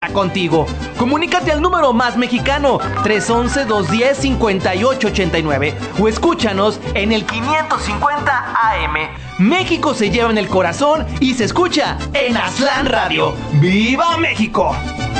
contigo. Comunícate al número más mexicano 311-210-5889 o escúchanos en el 550 AM. México se lleva en el corazón y se escucha en Aztlán Radio. ¡Viva México!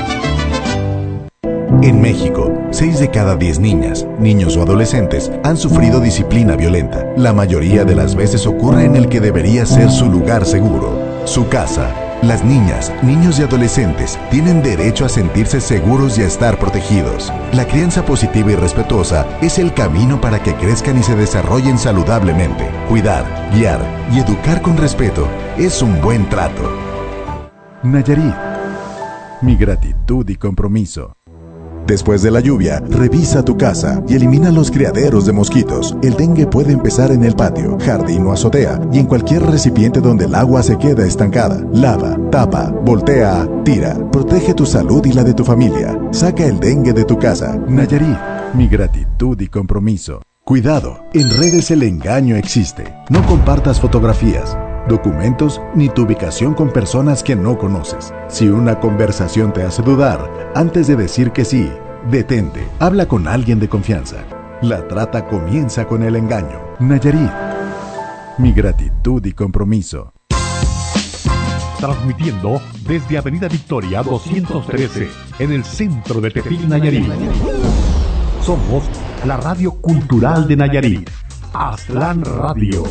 En México, 6 de cada 10 niñas, niños o adolescentes han sufrido disciplina violenta. La mayoría de las veces ocurre en el que debería ser su lugar seguro, su casa. Las niñas, niños y adolescentes tienen derecho a sentirse seguros y a estar protegidos. La crianza positiva y respetuosa es el camino para que crezcan y se desarrollen saludablemente. Cuidar, guiar y educar con respeto es un buen trato. Nayarit. Mi gratitud y compromiso. Después de la lluvia, revisa tu casa y elimina los criaderos de mosquitos. El dengue puede empezar en el patio, jardín o azotea y en cualquier recipiente donde el agua se queda estancada. Lava, tapa, voltea, tira. Protege tu salud y la de tu familia. Saca el dengue de tu casa. Nayarit, mi gratitud y compromiso. Cuidado, en redes el engaño existe. No compartas fotografías, documentos ni tu ubicación con personas que no conoces. Si una conversación te hace dudar, antes de decir que sí, detente, habla con alguien de confianza. La trata comienza con el engaño. Nayarit, mi gratitud y compromiso. Transmitiendo desde Avenida Victoria 213, en el centro de Tepic, Nayarit. Somos la radio cultural de Nayarit, Aztlán Radio.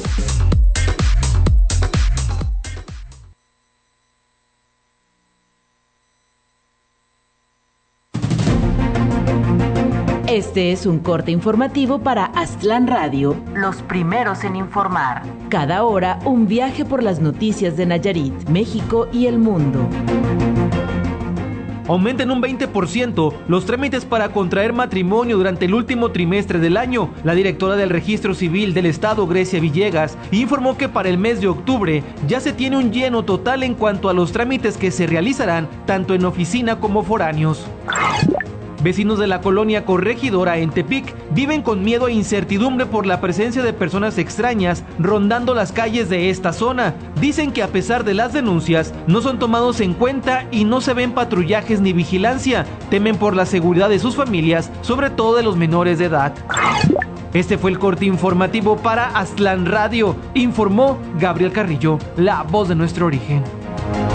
Este es un corte informativo para Aztlán Radio, los primeros en informar. Cada hora, un viaje por las noticias de Nayarit, México y el mundo. Aumenten un 20% los trámites para contraer matrimonio durante el último trimestre del año. La directora del Registro Civil del Estado, Grecia Villegas, informó que para el mes de octubre ya se tiene un lleno total en cuanto a los trámites que se realizarán tanto en oficina como foráneos. Vecinos de la colonia Corregidora en Tepic viven con miedo e incertidumbre por la presencia de personas extrañas rondando las calles de esta zona. Dicen que a pesar de las denuncias, no son tomados en cuenta y no se ven patrullajes ni vigilancia. Temen por la seguridad de sus familias, sobre todo de los menores de edad. Este fue el corte informativo para Aztlán Radio. Informó Gabriel Carrillo, la voz de nuestro origen.